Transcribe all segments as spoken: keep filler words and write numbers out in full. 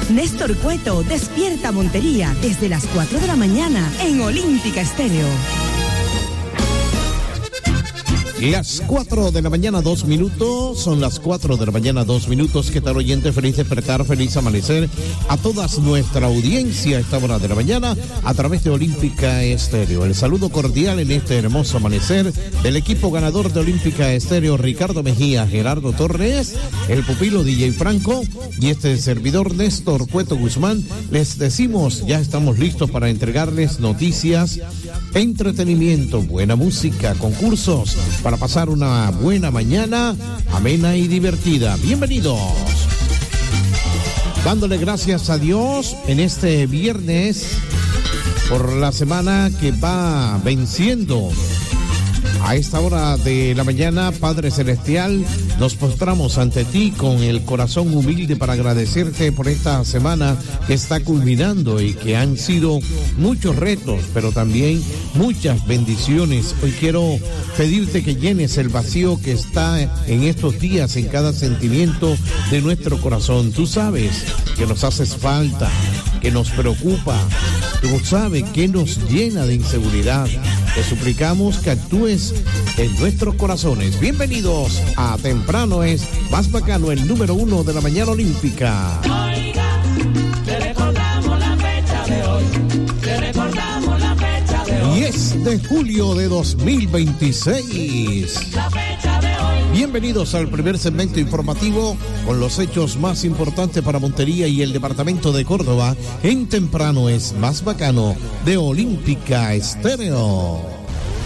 Néstor Cueto despierta Montería desde las cuatro de la mañana en Olímpica Estéreo. Las cuatro de la mañana, dos minutos, son las cuatro de la mañana, dos minutos. ¿Qué tal, oyente? Feliz despertar, feliz amanecer a toda nuestra audiencia a esta hora de la mañana a través de Olímpica Estéreo. El saludo cordial en este hermoso amanecer del equipo ganador de Olímpica Estéreo, Ricardo Mejía, Gerardo Torres, el pupilo D J Franco y este servidor Néstor Cueto Guzmán. Les decimos, ya estamos listos para entregarles noticias, entretenimiento, buena música, concursos, para pasar una buena mañana, amena y divertida. Bienvenidos. Dándole gracias a Dios en este viernes por la semana que va venciendo. A esta hora de la mañana, Padre Celestial, nos postramos ante ti con el corazón humilde para agradecerte por esta semana que está culminando y que han sido muchos retos, pero también muchas bendiciones. Hoy quiero pedirte que llenes el vacío que está en estos días en cada sentimiento de nuestro corazón. Tú sabes que nos haces falta, que nos preocupa. Tú sabes que nos llena de inseguridad. Te suplicamos que actúes en nuestros corazones. Bienvenidos a Temprano es Más Bacano, el número uno de la mañana olímpica. Oiga, te recordamos la fecha de hoy. Te recordamos la fecha de hoy. diez de julio de dos mil veintiséis. La fecha de hoy. Bienvenidos al primer segmento informativo con los hechos más importantes para Montería y el departamento de Córdoba en Temprano es Más Bacano de Olímpica Estéreo.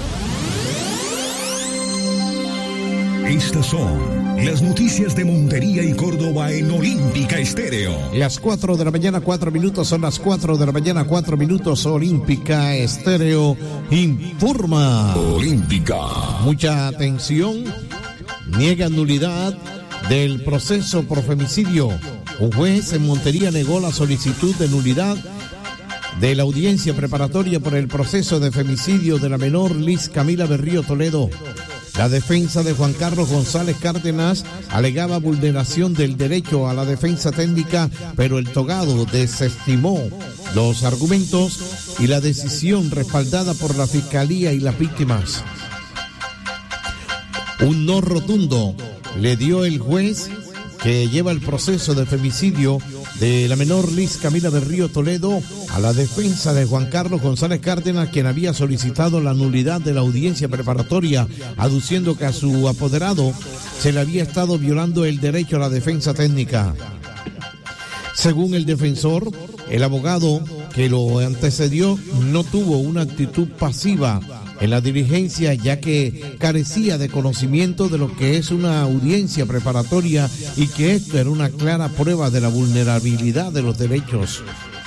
Estas son las noticias de Montería y Córdoba en Olímpica Estéreo. Las cuatro de la mañana, cuatro minutos, son las cuatro de la mañana, cuatro minutos. Olímpica Estéreo informa. Olímpica. Mucha atención. Niega nulidad del proceso por femicidio. Un juez en Montería negó la solicitud de nulidad de la audiencia preparatoria por el proceso de femicidio de la menor Liz Camila Berrío Toledo. La defensa de Juan Carlos González Cárdenas alegaba vulneración del derecho a la defensa técnica, pero el togado desestimó los argumentos y la decisión respaldada por la Fiscalía y las víctimas. Un no rotundo le dio el juez que lleva el proceso de femicidio de la menor Liz Camila Berrío Toledo a la defensa de Juan Carlos González Cárdenas, quien había solicitado la nulidad de la audiencia preparatoria, aduciendo que a su apoderado se le había estado violando el derecho a la defensa técnica. Según el defensor, el abogado que lo antecedió no tuvo una actitud pasiva en la diligencia, ya que carecía de conocimiento de lo que es una audiencia preparatoria y que esto era una clara prueba de la vulnerabilidad de los derechos.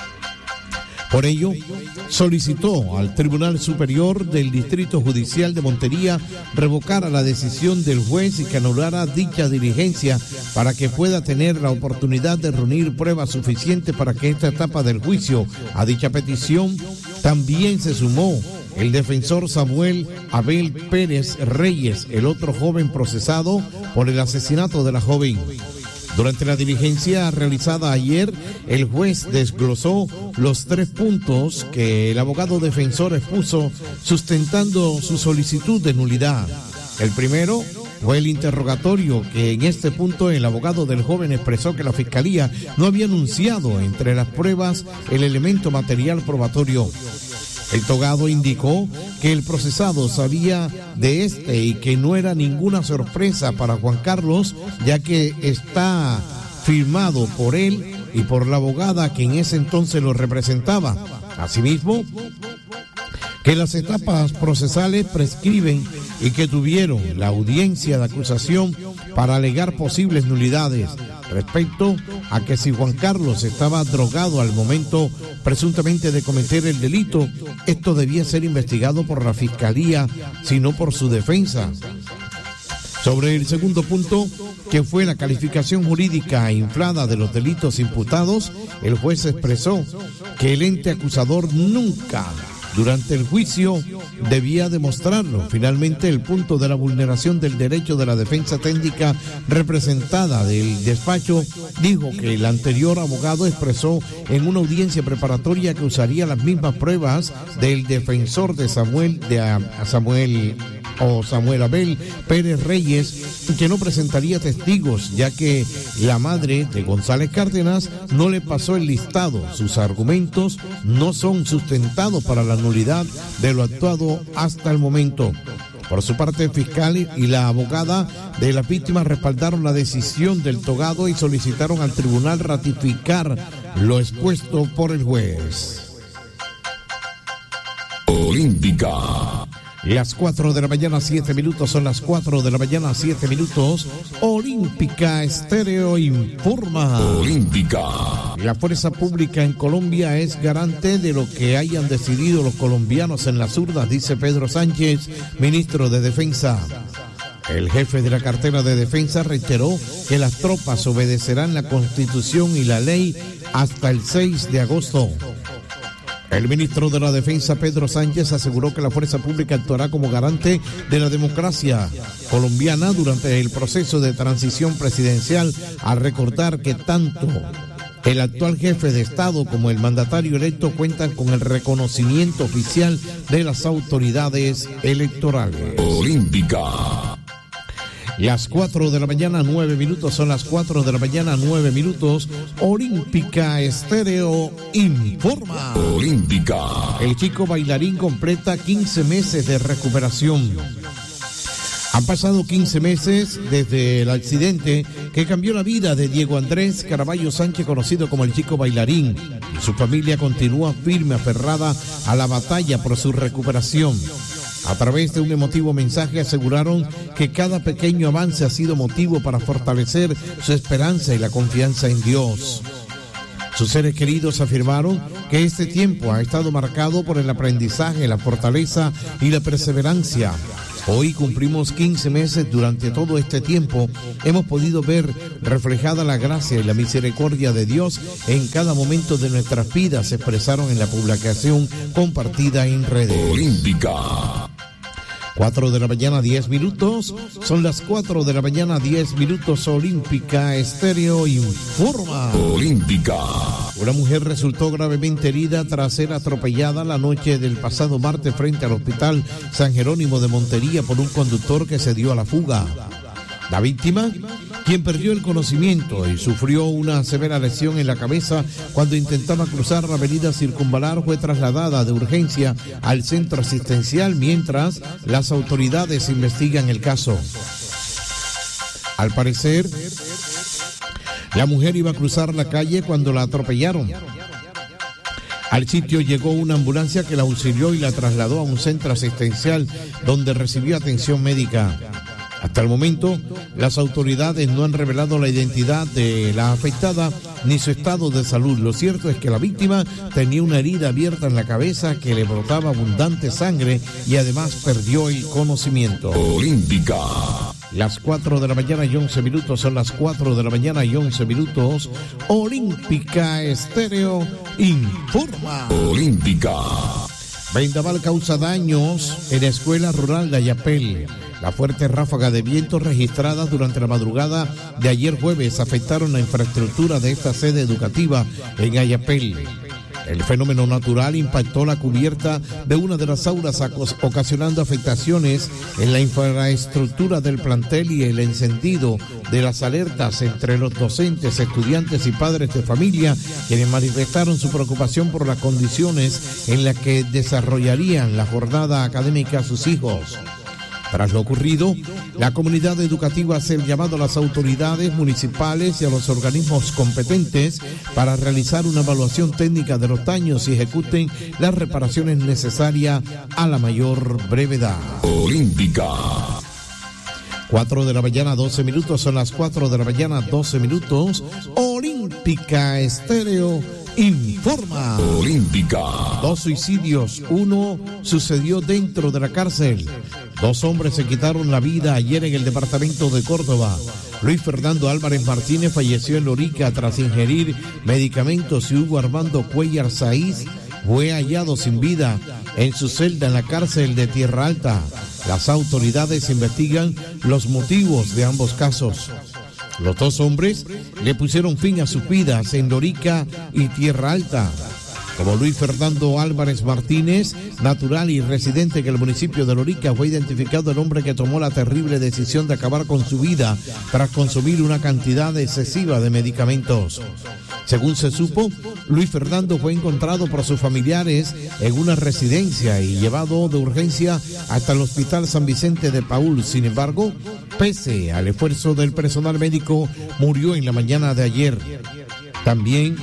Por ello, solicitó al Tribunal Superior del Distrito Judicial de Montería revocara la decisión del juez y que anulara dicha diligencia para que pueda tener la oportunidad de reunir pruebas suficientes para que esta etapa del juicio a dicha petición también se sumó el defensor Samuel Abel Pérez Reyes, el otro joven procesado por el asesinato de la joven. Durante la diligencia realizada ayer, el juez desglosó los tres puntos que el abogado defensor expuso sustentando su solicitud de nulidad. El primero fue el interrogatorio, que en este punto el abogado del joven expresó que la Fiscalía no había anunciado entre las pruebas el elemento material probatorio. El togado indicó que el procesado sabía de este y que no era ninguna sorpresa para Juan Carlos, ya que está firmado por él y por la abogada que en ese entonces lo representaba. Asimismo, que las etapas procesales prescriben y que tuvieron la audiencia de acusación para alegar posibles nulidades respecto a que si Juan Carlos estaba drogado al momento presuntamente de cometer el delito, esto debía ser investigado por la Fiscalía, sino por su defensa. Sobre el segundo punto, que fue la calificación jurídica inflada de los delitos imputados, el juez expresó que el ente acusador nunca Durante el juicio debía demostrarlo. Finalmente, el punto de la vulneración del derecho de la defensa técnica representada del despacho dijo que el anterior abogado expresó en una audiencia preparatoria que usaría las mismas pruebas del defensor de Samuel, de a, a Samuel o Samuel Abel Pérez Reyes, que no presentaría testigos, ya que la madre de González Cárdenas no le pasó el listado. Sus argumentos no son sustentados para la nulidad de lo actuado hasta el momento. Por su parte, el fiscal y la abogada de las víctimas respaldaron la decisión del togado y solicitaron al tribunal ratificar lo expuesto por el juez. Olímpica. Las cuatro de la mañana, siete minutos, son las cuatro de la mañana, siete minutos. Olímpica Estéreo informa. Olímpica. La fuerza pública en Colombia es garante de lo que hayan decidido los colombianos en las urnas, dice Pedro Sánchez, ministro de Defensa. El jefe de la cartera de Defensa reiteró que las tropas obedecerán la Constitución y la ley hasta el seis de agosto. El ministro de la Defensa, Pedro Sánchez, aseguró que la fuerza pública actuará como garante de la democracia colombiana durante el proceso de transición presidencial, al recordar que tanto el actual jefe de Estado como el mandatario electo cuentan con el reconocimiento oficial de las autoridades electorales. Olímpica. Las cuatro de la mañana, nueve minutos, son las cuatro de la mañana, nueve minutos. Olímpica Estéreo informa. Olímpica. El chico bailarín completa quince meses de recuperación. Han pasado quince meses desde el accidente que cambió la vida de Diego Andrés Caraballo Sánchez, conocido como el chico bailarín, y su familia continúa firme, aferrada a la batalla por su recuperación. A través de un emotivo mensaje aseguraron que cada pequeño avance ha sido motivo para fortalecer su esperanza y la confianza en Dios. Sus seres queridos afirmaron que este tiempo ha estado marcado por el aprendizaje, la fortaleza y la perseverancia. Hoy cumplimos quince meses. Durante todo este tiempo hemos podido ver reflejada la gracia y la misericordia de Dios en cada momento de nuestras vidas, se expresaron en la publicación compartida en redes. Olímpica. Cuatro de la mañana, diez minutos. Son las cuatro de la mañana, diez minutos. Olímpica Estéreo informa. Olímpica. Una mujer resultó gravemente herida tras ser atropellada la noche del pasado martes frente al Hospital San Jerónimo de Montería por un conductor que se dio a la fuga. La víctima, quien perdió el conocimiento y sufrió una severa lesión en la cabeza cuando intentaba cruzar la avenida Circunvalar, fue trasladada de urgencia al centro asistencial mientras las autoridades investigan el caso. Al parecer, la mujer iba a cruzar la calle cuando la atropellaron. Al sitio llegó una ambulancia que la auxilió y la trasladó a un centro asistencial donde recibió atención médica. Hasta el momento, las autoridades no han revelado la identidad de la afectada ni su estado de salud. Lo cierto es que la víctima tenía una herida abierta en la cabeza que le brotaba abundante sangre y además perdió el conocimiento. Olímpica. Las cuatro de la mañana y once minutos, son las cuatro de la mañana y once minutos. Olímpica Estéreo informa. Olímpica. Vendaval causa daños en la escuela rural de Ayapel. La fuerte ráfaga de vientos registradas durante la madrugada de ayer jueves afectaron la infraestructura de esta sede educativa en Ayapel. El fenómeno natural impactó la cubierta de una de las aulas, ocasionando afectaciones en la infraestructura del plantel y el encendido de las alertas entre los docentes, estudiantes y padres de familia, quienes manifestaron su preocupación por las condiciones en las que desarrollarían la jornada académica a sus hijos. Tras lo ocurrido, la comunidad educativa hace el llamado a las autoridades municipales y a los organismos competentes para realizar una evaluación técnica de los daños y ejecuten las reparaciones necesarias a la mayor brevedad. Olímpica. Cuatro de la mañana, doce minutos, son las cuatro de la mañana, doce minutos. Olímpica Estéreo informa. Olímpica. Dos suicidios, uno sucedió dentro de la cárcel. Dos hombres se quitaron la vida ayer en el departamento de Córdoba. Luis Fernando Álvarez Martínez falleció en Lorica tras ingerir medicamentos y Hugo Armando Cuellar Saiz fue hallado sin vida en su celda en la cárcel de Tierra Alta. Las autoridades investigan los motivos de ambos casos. Los dos hombres le pusieron fin a sus vidas en Lorica y Tierra Alta. Como Luis Fernando Álvarez Martínez, natural y residente en el municipio de Lorica, fue identificado el hombre que tomó la terrible decisión de acabar con su vida tras consumir una cantidad excesiva de medicamentos. Según se supo, Luis Fernando fue encontrado por sus familiares en una residencia y llevado de urgencia hasta el Hospital San Vicente de Paúl. Sin embargo, pese al esfuerzo del personal médico, murió en la mañana de ayer. También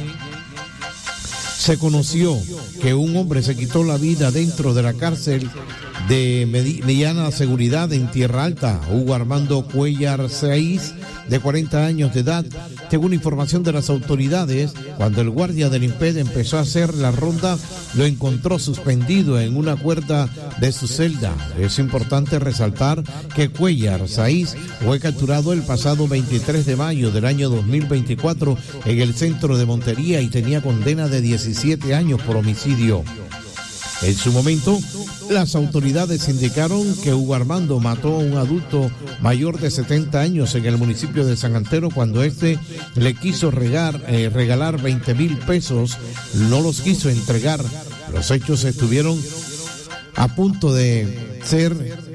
se conoció que un hombre se quitó la vida dentro de la cárcel de mediana seguridad en Tierra Alta. Hugo Armando Cuellar Saiz, de cuarenta años de edad, según información de las autoridades, cuando el guardia del INPED empezó a hacer la ronda, lo encontró suspendido en una cuerda de su celda. Es importante resaltar que Cuellar Saiz fue capturado el pasado veintitrés de mayo del año dos mil veinticuatro en el centro de Montería y tenía condena de diecisiete años por homicidio. En su momento, las autoridades indicaron que Hugo Armando mató a un adulto mayor de setenta años en el municipio de San Antero cuando este le quiso regar, eh, regalar veinte mil pesos, no los quiso entregar. Los hechos estuvieron a punto de ser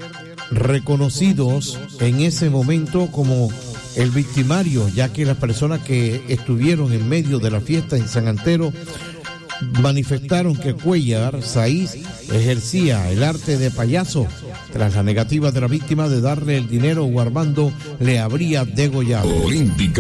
reconocidos en ese momento como el victimario, ya que las personas que estuvieron en medio de la fiesta en San Antero manifestaron que Cuellar Saiz ejercía el arte de payaso. Tras la negativa de la víctima de darle el dinero, Hugo Armando le habría degollado. Olímpica.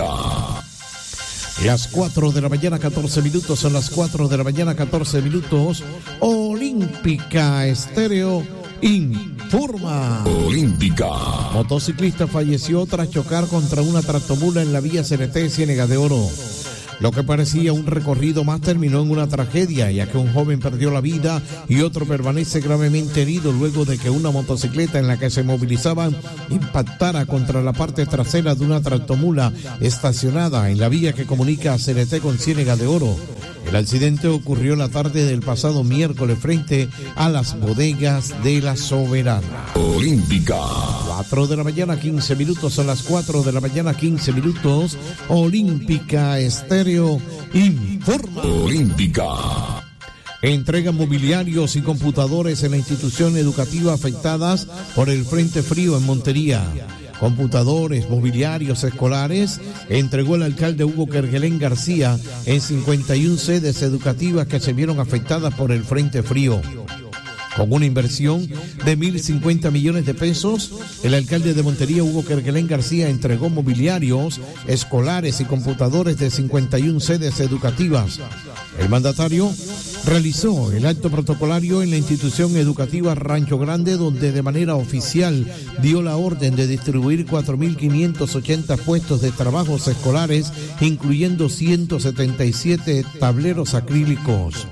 Las cuatro de la mañana, catorce minutos, son las cuatro de la mañana, catorce minutos. Olímpica Estéreo informa. Olímpica. Motociclista falleció tras chocar contra una tractomula en la vía C N T Ciénega de Oro. Lo que parecía un recorrido más terminó en una tragedia, ya que un joven perdió la vida y otro permanece gravemente herido luego de que una motocicleta en la que se movilizaban impactara contra la parte trasera de una tractomula estacionada en la vía que comunica a C N T con Ciénega de Oro. El accidente ocurrió la tarde del pasado miércoles frente a las bodegas de La Soberana. Olímpica. cuatro de la mañana, quince minutos, son las cuatro de la mañana, quince minutos. Olímpica Estéreo informa. Olímpica. Entregan mobiliarios y computadores en la institución educativa afectadas por el Frente Frío en Montería. Computadores, mobiliarios escolares, entregó el alcalde Hugo Kerguelén García en cincuenta y una sedes educativas que se vieron afectadas por el Frente Frío. Con una inversión de mil cincuenta millones de pesos, el alcalde de Montería, Hugo Kerguelén García, entregó mobiliarios escolares y computadores de cincuenta y una sedes educativas. El mandatario realizó el acto protocolario en la institución educativa Rancho Grande, donde de manera oficial dio la orden de distribuir cuatro mil quinientos ochenta puestos de trabajos escolares, incluyendo ciento setenta y siete tableros acrílicos.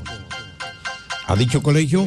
A dicho colegio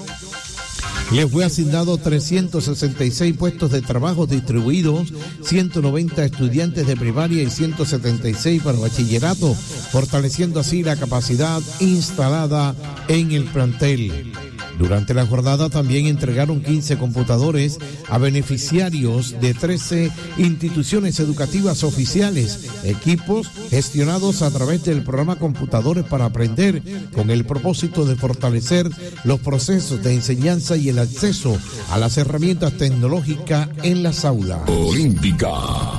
le fue asignado trescientos sesenta y seis puestos de trabajo distribuidos, ciento noventa estudiantes de primaria y ciento setenta y seis para bachillerato, fortaleciendo así la capacidad instalada en el plantel. Durante la jornada también entregaron quince computadores a beneficiarios de trece instituciones educativas oficiales, equipos gestionados a través del programa Computadores para Aprender, con el propósito de fortalecer los procesos de enseñanza y el acceso a las herramientas tecnológicas en las aulas. Olímpica.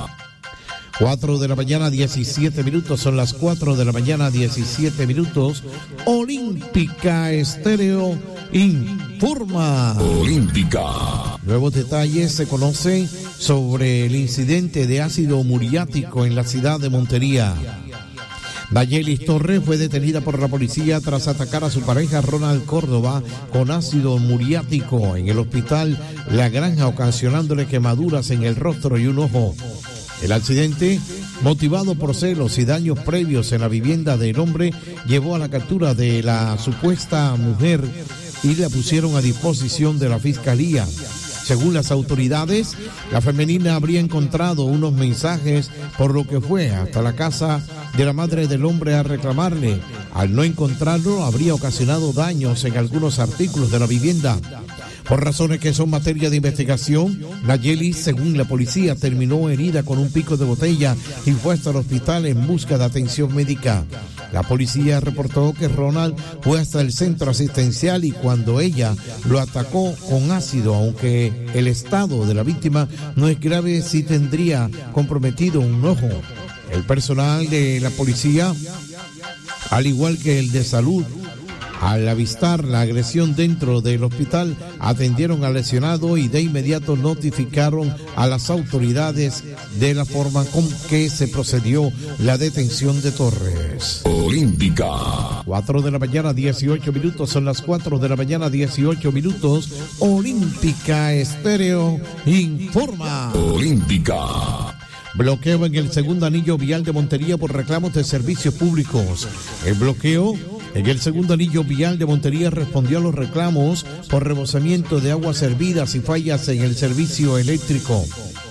cuatro de la mañana, diecisiete minutos, son las cuatro de la mañana, diecisiete minutos. Olímpica Estéreo informa. Olímpica. Nuevos detalles se conocen sobre el incidente de ácido muriático en la ciudad de Montería. Dayelis Torres fue detenida por la policía tras atacar a su pareja Ronald Córdoba con ácido muriático en el hospital La Granja, ocasionándole quemaduras en el rostro y un ojo. El accidente, motivado por celos y daños previos en la vivienda del hombre, llevó a la captura de la supuesta mujer y la pusieron a disposición de la fiscalía. Según las autoridades, la femenina habría encontrado unos mensajes, por lo que fue hasta la casa de la madre del hombre a reclamarle al no encontrarlo habría ocasionado daños en algunos artículos de la vivienda. Por razones que son materia de investigación, Nayeli, según la policía, terminó herida con un pico de botella y fue hasta el hospital en busca de atención médica. La policía reportó que Ronald fue hasta el centro asistencial y cuando ella lo atacó con ácido, aunque el estado de la víctima no es grave, sí tendría comprometido un ojo. El personal de la policía, al igual que el de salud, al avistar la agresión dentro del hospital, atendieron al lesionado y de inmediato notificaron a las autoridades de la forma con que se procedió la detención de Torres. Olímpica. cuatro de la mañana, dieciocho minutos, son las cuatro de la mañana, dieciocho minutos. Olímpica Estéreo informa. Olímpica. Bloqueo en el segundo anillo vial de Montería por reclamos de servicios públicos. El bloqueo en el segundo anillo vial de Montería respondió a los reclamos por rebosamiento de aguas servidas y fallas en el servicio eléctrico.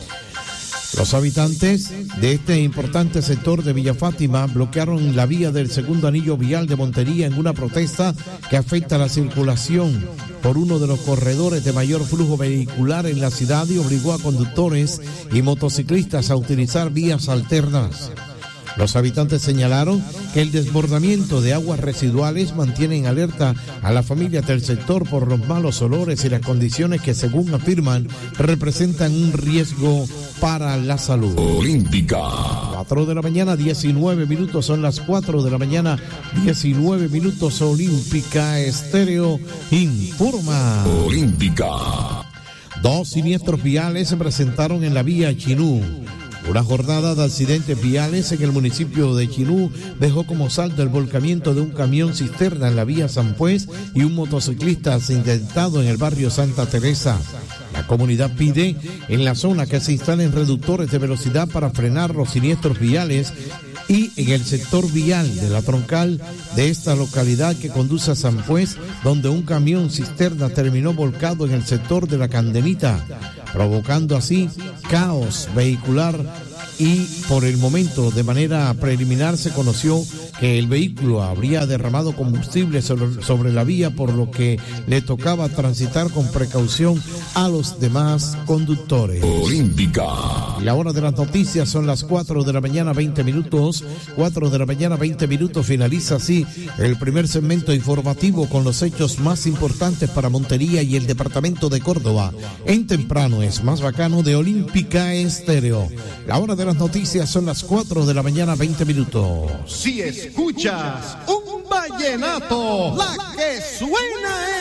Los habitantes de este importante sector de Villa Fátima bloquearon la vía del segundo anillo vial de Montería en una protesta que afecta la circulación por uno de los corredores de mayor flujo vehicular en la ciudad y obligó a conductores y motociclistas a utilizar vías alternas. Los habitantes señalaron que el desbordamiento de aguas residuales mantiene en alerta a las familias del sector por los malos olores y las condiciones que, según afirman, representan un riesgo para la salud. Olímpica. cuatro de la mañana, diecinueve minutos, son las cuatro de la mañana, diecinueve minutos. Olímpica Estéreo informa. Olímpica. Dos siniestros viales se presentaron en la vía Chinú. Una jornada de accidentes viales en el municipio de Chinú dejó como saldo el volcamiento de un camión cisterna en la vía San Pues y un motociclista accidentado en el barrio Santa Teresa. La comunidad pide en la zona que se instalen reductores de velocidad para frenar los siniestros viales y en el sector vial de la troncal de esta localidad que conduce a San Pues, donde un camión cisterna terminó volcado en el sector de la Candenita, provocando así caos vehicular y por el momento de manera preliminar se conoció que el vehículo habría derramado combustible sobre, sobre la vía, por lo que le tocaba transitar con precaución a los demás conductores. Olímpica. La hora de las noticias son las cuatro de la mañana, veinte minutos. cuatro de la mañana, veinte minutos. Finaliza así el primer segmento informativo con los hechos más importantes para Montería y el departamento de Córdoba. En temprano es más bacano de Olímpica Estéreo. La hora de las noticias son las cuatro de la mañana, veinte minutos. Si escuchas un vallenato, la que suena